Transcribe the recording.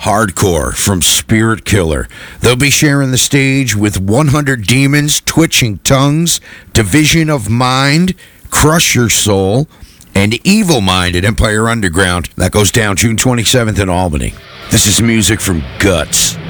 Hardcore from Spirit Killer. They'll be sharing the stage with 100 Demons, Twitching Tongues, Division of Mind, Crush Your Soul, and Evil Mind at Empire Underground. That goes down June 27th in Albany. This is music from Guts.